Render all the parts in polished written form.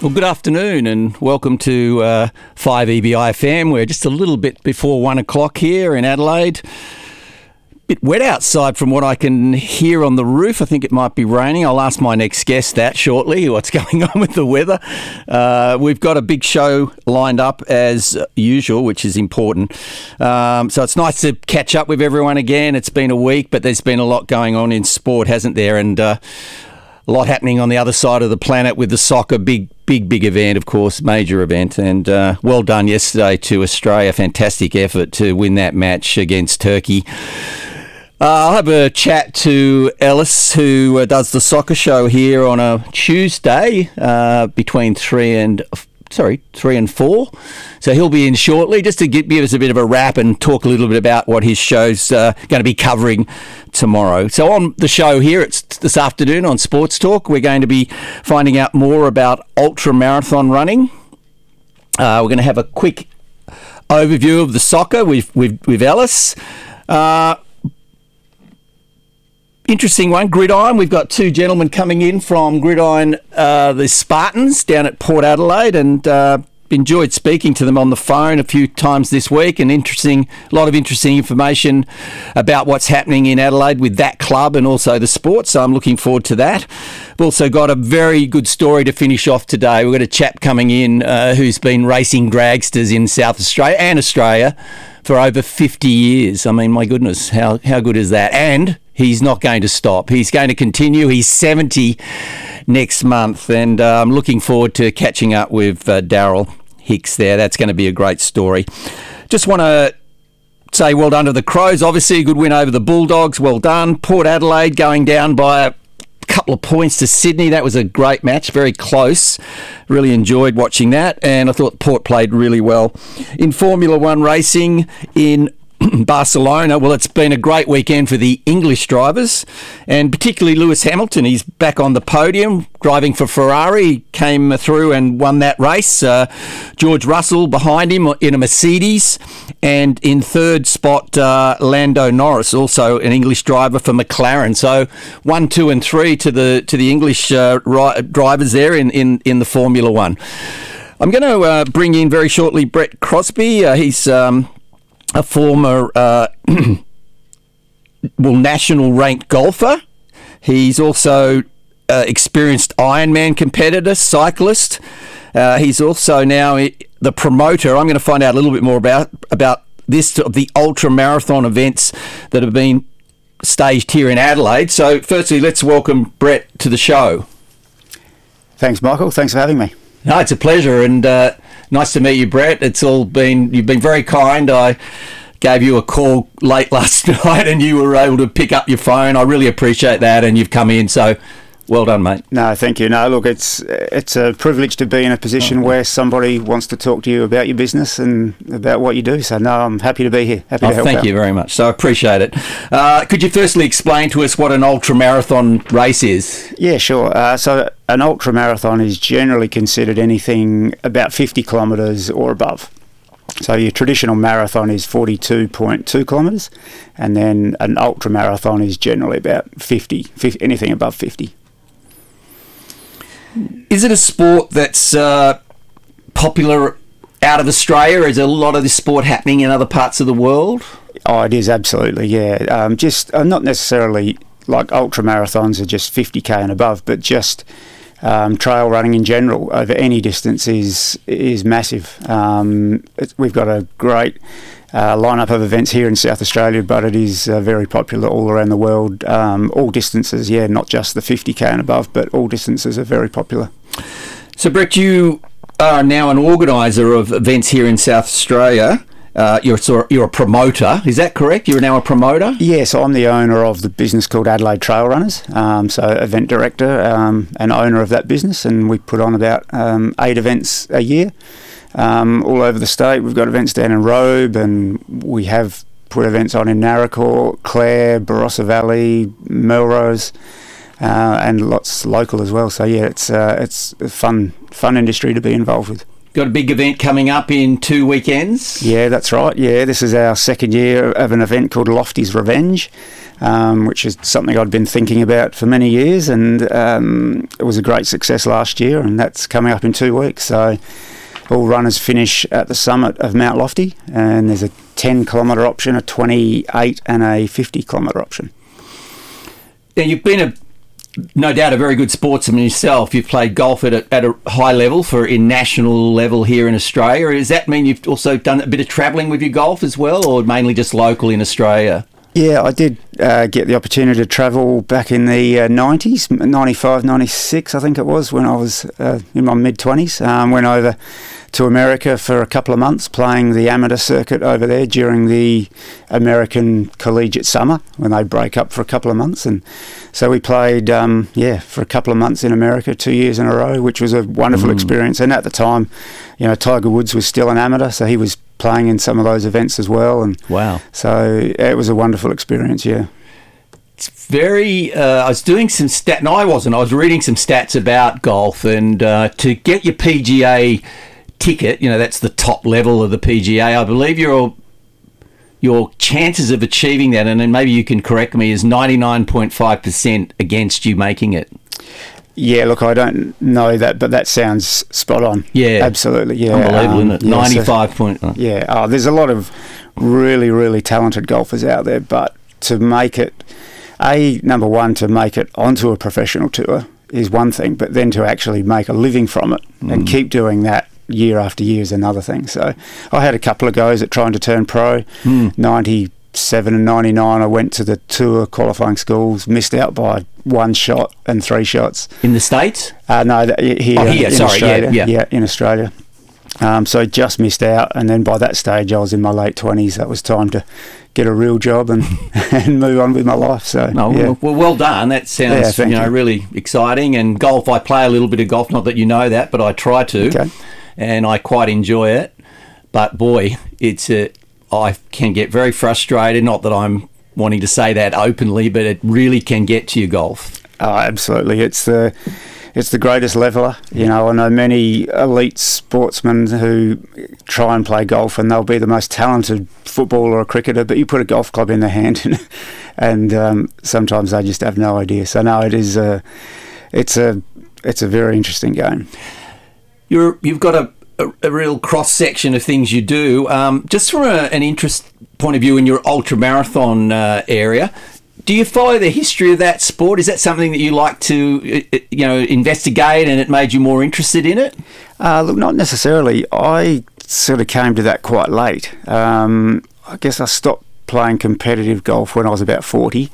Well, good afternoon and welcome to 5EBI-FM. We're just a little bit before 1 o'clock here in Adelaide. Bit wet outside from what I can hear on the roof. I think it might be raining. I'll ask my next guest that shortly, what's going on with the weather. We've got a big show lined up as usual, which is important. So it's nice to catch up with everyone again. It's been a week, but there's been a lot going on in sport, hasn't there? And a lot happening on the other side of the planet with the soccer, big event, of course, major event. And well done yesterday to Australia. Fantastic effort to win that match against Turkey. I'll have a chat to Ellis, who does the soccer show here on a Tuesday between 3 and 4. So he'll be in shortly just to give us a bit of a wrap and talk a little bit about what his show's going to be covering tomorrow. So on the show here, it's this afternoon on Sports Talk, we're going to be finding out more about ultra marathon running. We're going to have a quick overview of the soccer with Ellis. Interesting one, Gridiron. We've got two gentlemen coming in from Gridiron, the Spartans, down at Port Adelaide, and enjoyed speaking to them on the phone a few times this week, and a lot of interesting information about what's happening in Adelaide with that club and also the sport, so I'm looking forward to that. We've also got a very good story to finish off today. We've got a chap coming in who's been racing dragsters in South Australia and Australia for over 50 years. I mean, my goodness, how good is that? And he's not going to stop. He's going to continue. He's 70 next month, and I'm looking forward to catching up with Daryl Hicks there. That's going to be a great story. Just want to say well done to the Crows. Obviously, a good win over the Bulldogs. Well done. Port Adelaide going down by a couple of points to Sydney. That was a great match, very close. Really enjoyed watching that, and I thought Port played really well. In Formula One racing in Barcelona, well, it's been a great weekend for the English drivers, and particularly Lewis Hamilton. He's back on the podium driving for Ferrari, came through and won that race. George Russell behind him in a Mercedes, and in third spot Lando Norris, also an English driver for McLaren. So 1, 2 and 3 to the English drivers there in the Formula One. I'm going to bring in very shortly Brett Crosby. He's a former national ranked golfer. He's also experienced Ironman competitor, cyclist. He's also now the promoter. I'm going to find out a little bit more about this, of the ultra marathon events that have been staged here in Adelaide. So firstly, let's welcome Brett to the show. Thanks, Michael. Thanks for having me. No, it's a pleasure, and nice to meet you, Brett. You've been very kind. I gave you a call late last night, and you were able to pick up your phone. I really appreciate that, and you've come in, so well done, mate. No, thank you. No, look, it's a privilege to be in a position where somebody wants to talk to you about your business and about what you do. So, no, I'm happy to be here. Happy to help out. Thank you very much. So I appreciate it. Could you firstly explain to us what an ultra-marathon race is? Yeah, sure. So an ultra-marathon is generally considered anything about 50 kilometres or above. So your traditional marathon is 42.2 kilometres, and then an ultra-marathon is generally about 50, anything above 50. Is it a sport that's popular out of Australia? Is a lot of this sport happening in other parts of the world? Oh, it is, absolutely, yeah. Not necessarily like ultra marathons are just 50k and above, but just trail running in general over any distance is massive. We've got a great lineup of events here in South Australia, but it is very popular all around the world. All distances, yeah, not just the 50k and above, but all distances are very popular. So, Brett, you are now an organiser of events here in South Australia. You're a promoter, is that correct? You're now a promoter? Yeah, so I'm the owner of the business called Adelaide Trail Runners, so event director and owner of that business, and we put on about 8 events a year. All over the state. We've got events down in Robe, and we have put events on in Narracor, Clare, Barossa Valley, Melrose, and lots local as well. So yeah, it's a fun industry to be involved with. Got a big event coming up in 2 weekends? Yeah, that's right. Yeah, this is our second year of an event called Lofty's Revenge. which is something I'd been thinking about for many years, and it was a great success last year, and that's coming up in 2 weeks. So all runners finish at the summit of Mount Lofty, and there's a 10-kilometre option, a 28 and a 50-kilometre option. Now, you've been no doubt a very good sportsman yourself. You've played golf at a high level in national level here in Australia. Does that mean you've also done a bit of travelling with your golf as well, or mainly just local in Australia? Yeah, I did get the opportunity to travel back in the 90s, 95, 96 I think it was, when I was in my mid-20s. Went over to America for a couple of months playing the amateur circuit over there during the American collegiate summer when they break up for a couple of months. And so we played, for a couple of months in America, 2 years in a row, which was a wonderful experience. And at the time, Tiger Woods was still an amateur, so he was playing in some of those events as well. And wow. So it was a wonderful experience, yeah. It's very, I was doing some I was reading some stats about golf, and to get your PGA ticket, that's the top level of the PGA, I believe your chances of achieving that, and then maybe you can correct me, is 99.5% against you making it. Yeah, look, I don't know that, but that sounds spot on. Yeah. Absolutely, yeah. Unbelievable, isn't it? 95 point. Yeah, there's a lot of really, really talented golfers out there, but to make it, number one, to make it onto a professional tour is one thing, but then to actually make a living from it and keep doing that year after year is another thing. So I had a couple of goes at trying to turn pro. 97 and 99 I went to the tour qualifying schools, missed out by 1 shot and 3 shots. In the States? No, here in Australia. Yeah, in Australia. So just missed out, and then by that stage I was in my late 20s. That was time to get a real job and and move on with my life. So well done. That sounds really exciting. And golf, I play a little bit of golf, not that you know that, but I try to. Okay. And I quite enjoy it. But boy, I can get very frustrated. Not that I'm wanting to say that openly, but it really can get to you, golf. Oh, absolutely. It's the greatest leveler. I know many elite sportsmen who try and play golf, and they'll be the most talented footballer or cricketer, but you put a golf club in their hand and sometimes they just have no idea. So no, it's a very interesting game. You've got a real cross-section of things you do. Just from an interest point of view in your ultra-marathon area, do you follow the history of that sport? Is that something that you like to investigate, and it made you more interested in it? Look, not necessarily. I sort of came to that quite late. I guess I stopped playing competitive golf when I was about 40.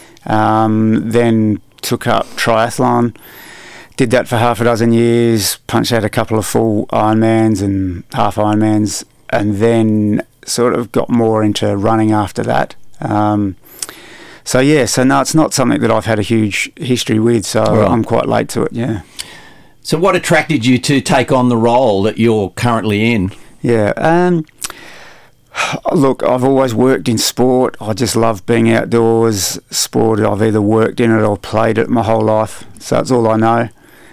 Then took up triathlon. Did that for half a dozen years, punched out a couple of full Ironmans and half Ironmans, and then sort of got more into running after that. So no, it's not something that I've had a huge history with, so right. I'm quite late to it, yeah. So what attracted you to take on the role that you're currently in? Yeah, look, I've always worked in sport. I just love being outdoors. Sport, I've either worked in it or played it my whole life, so that's all I know.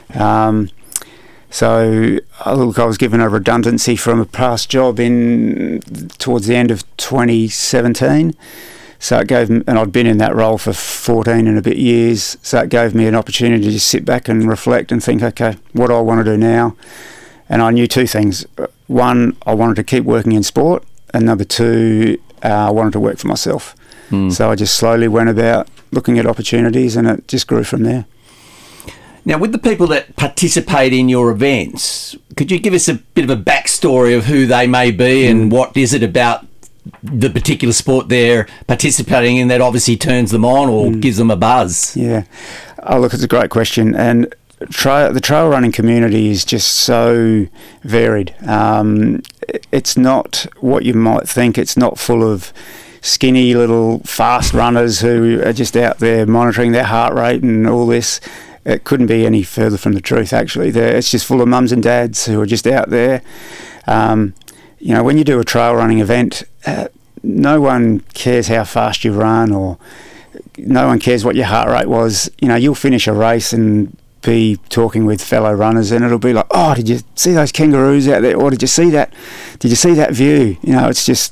I was given a redundancy from a past job towards the end of 2017. So it gave me, and I'd been in that role for 14 and a bit years. So it gave me an opportunity to just sit back and reflect and think, okay, what do I want to do now? And I knew 2 things. One, I wanted to keep working in sport, and number 2, I wanted to work for myself. So I just slowly went about looking at opportunities, and it just grew from there. Now, with the people that participate in your events, could you give us a bit of a backstory of who they may be and what is it about the particular sport they're participating in that obviously turns them on or gives them a buzz? Yeah. Oh, look, it's a great question. And the trail running community is just so varied. It's not what you might think. It's not full of skinny little fast runners who are just out there monitoring their heart rate and all this. It couldn't be any further from the truth, actually. It's just full of mums and dads who are just out there. When you do a trail running event, no one cares how fast you run, or no one cares what your heart rate was. You'll finish a race and be talking with fellow runners, and it'll be like, oh, did you see those kangaroos out there? Or did you see that? Did you see that view? It's just,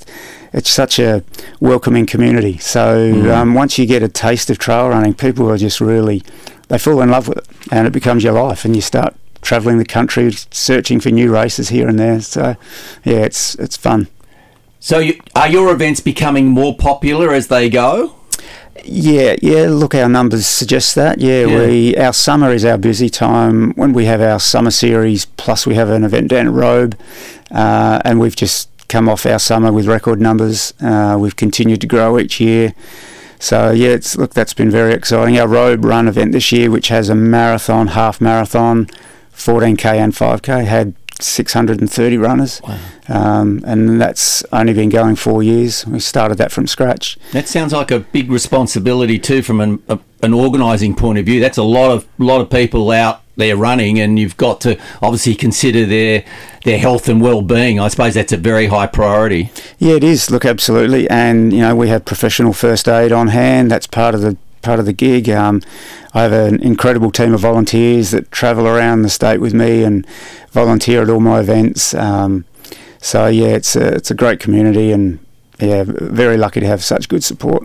it's such a welcoming community. So once you get a taste of trail running, people are just really, they fall in love with it, and it becomes your life, and you start travelling the country, searching for new races here and there. So yeah, it's fun. So are your events becoming more popular as they go? Yeah. Look, our numbers suggest that. Our summer is our busy time when we have our summer series. Plus, we have an event down at Robe, and we've just come off our summer with record numbers. We've continued to grow each year. So yeah, that's been very exciting. Our Robe Run event this year, which has a marathon, half marathon, 14k and 5k, had 630 runners. Wow. And that's only been going 4 years. We started that from scratch. That sounds like a big responsibility too, from an organising point of view. That's a lot of people out there running, and you've got to obviously consider their health and well-being. I suppose that's a very high priority. Yeah, it is. Look, absolutely. And we have professional first aid on hand. That's part of the gig. I have an incredible team of volunteers that travel around the state with me and volunteer at all my events. So yeah, it's a great community, and yeah, very lucky to have such good support.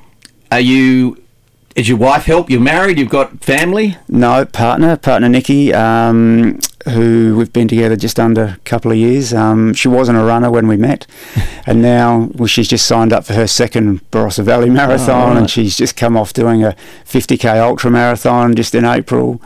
Does your wife help? You're married? You've got family? No, partner Nikki, who we've been together just under a couple of years. She wasn't a runner when we met, and now she's just signed up for her second Barossa Valley Marathon, right. And she's just come off doing a 50k ultra marathon just in April.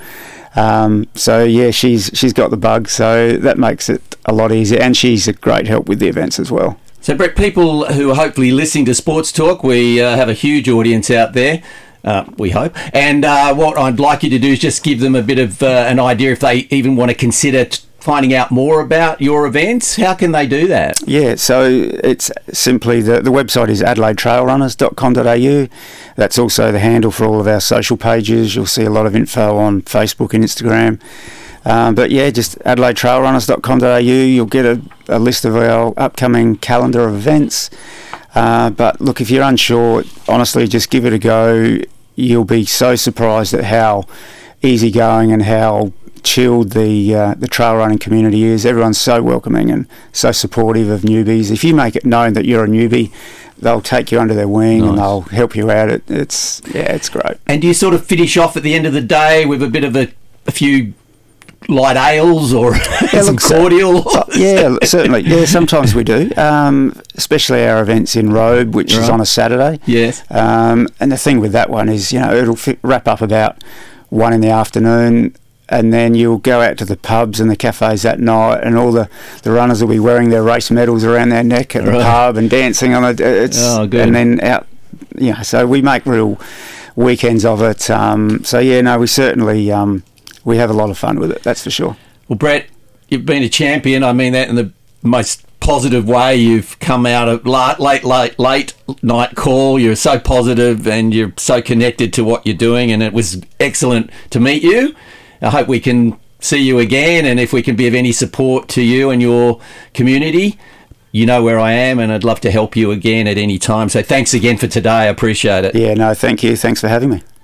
So yeah, she's got the bug, so that makes it a lot easier, and she's a great help with the events as well. So Brett, people who are hopefully listening to Sports Talk, we have a huge audience out there. We hope. And what I'd like you to do is just give them a bit of an idea if they even want to consider finding out more about your events. How can they do that? Yeah, so it's simply the website is adelaidetrailrunners.com.au. That's also the handle for all of our social pages. You'll see a lot of info on Facebook and Instagram. But yeah, just adelaidetrailrunners.com.au. You'll get a list of our upcoming calendar of events. But look, if you're unsure, honestly, just give it a go. You'll be so surprised at how easygoing and how chilled the trail running community is. Everyone's so welcoming and so supportive of newbies. If you make it known that you're a newbie, they'll take you under their wing. Nice. And they'll help you out. It's great. And do you sort of finish off at the end of the day with a bit of a few light ales or some cordial? Yeah, certainly. Yeah, sometimes we do, especially our events in Robe, which is on a Saturday. Yes. And the thing with that one is, it'll wrap up about 1 in the afternoon, and then you'll go out to the pubs and the cafes that night, and all the runners will be wearing their race medals around their neck at the pub and dancing on it. Good. And then out, so we make real weekends of it. So yeah, no, we certainly we have a lot of fun with it, that's for sure. Well, Brett, you've been a champion. I mean that in the most positive way. You've come out of late night call. You're so positive and you're so connected to what you're doing, and it was excellent to meet you. I hope we can see you again, and if we can be of any support to you and your community, you know where I am, and I'd love to help you again at any time. So thanks again for today. I appreciate it. Yeah, no, thank you. Thanks for having me.